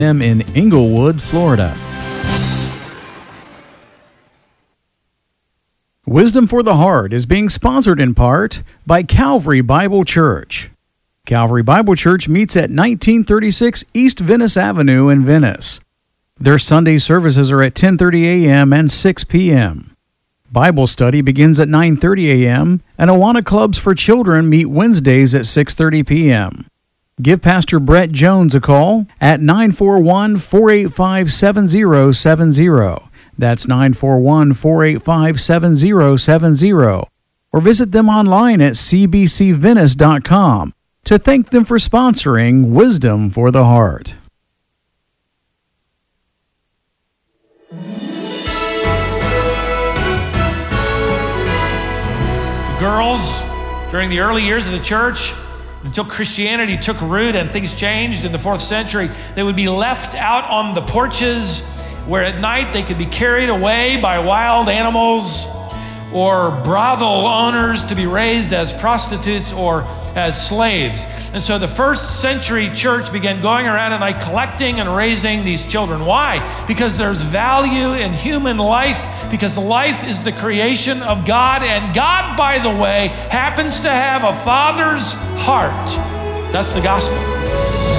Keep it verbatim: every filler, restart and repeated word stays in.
them in Inglewood, Florida. Wisdom for the Heart is being sponsored in part by Calvary Bible Church. Calvary Bible Church meets at nineteen thirty-six East Venice Avenue in Venice. Their Sunday services are at ten thirty a.m. and six p.m. Bible study begins at nine thirty a.m. and Awana Clubs for Children meet Wednesdays at six thirty p.m. Give Pastor Brett Jones a call at nine four one, four eight five, seven zero seven zero. That's nine four one, four eight five, seven zero seven zero. Or visit them online at c b c venice dot com to thank them for sponsoring Wisdom for the Heart. Girls, during the early years of the church, until Christianity took root and things changed in the fourth century, they would be left out on the porches where at night they could be carried away by wild animals or brothel owners to be raised as prostitutes or as slaves. And so the first century church began going around at night collecting and raising these children. Why? Because there's value in human life, because life is the creation of God, and God, by the way, happens to have a father's heart. That's the gospel.